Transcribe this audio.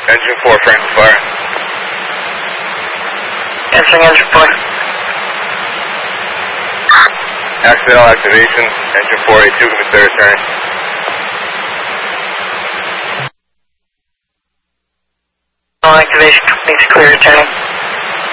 Engine 4, Franklin Fire. Answering engine 4. Accidental activation, engine 482, give me clear return. Activation, needs clear returning.